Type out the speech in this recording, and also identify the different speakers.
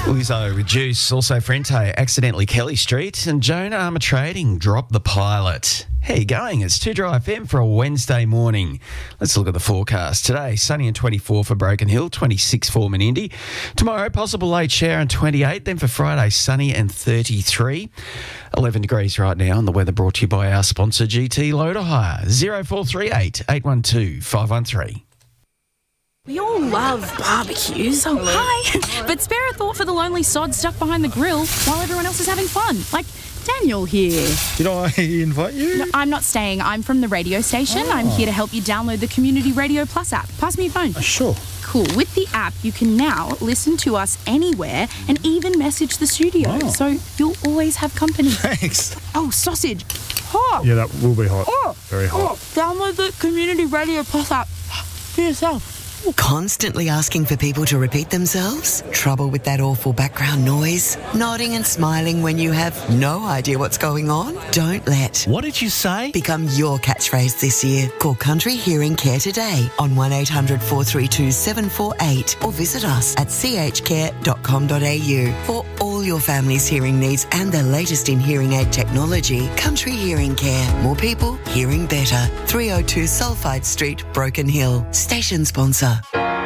Speaker 1: Lizzo with Juice, also Frente, Accidentally Kelly Street, and Joan Armour Trading, Drop the Pilot. How you going? It's 2 Dry FM for a Wednesday morning. Let's look at the forecast. Today, sunny and 24 for Broken Hill, 26 for Menindee. Tomorrow, possible late shower and 28. Then for Friday, sunny and 33. 11 degrees right now, and the weather brought to you by our sponsor, GT Loader Hire, 0438 812 513.
Speaker 2: We all love barbecues. Oh, hi. But spare a thought for the lonely sod stuck behind the grill while everyone else is having fun. Like Daniel here.
Speaker 3: Did I invite you?
Speaker 2: No, I'm not staying. I'm from the radio station.
Speaker 3: Oh.
Speaker 2: I'm here to help you download the Community Radio Plus app. Pass me your phone.
Speaker 3: Sure.
Speaker 2: Cool. With the app, you can now listen to us anywhere and even message the studio.
Speaker 3: Oh.
Speaker 2: So you'll always have company.
Speaker 3: Thanks.
Speaker 2: Oh, sausage. Hot.
Speaker 3: Yeah, that will be hot.
Speaker 2: Oh.
Speaker 3: Very hot.
Speaker 2: Download the Community Radio Plus app for yourself.
Speaker 4: Constantly asking for people to repeat themselves? Trouble with that awful background noise? Nodding and smiling when you have no idea what's going on? Don't let
Speaker 5: What did you say?
Speaker 4: become your catchphrase this year. Call Country Hearing Care today on 1800 432 748 or visit us at chcare.com.au for all your family's hearing needs and the latest in hearing aid technology. Country Hearing Care. More people hearing better. 302 Sulphide Street, Broken Hill. Station sponsor.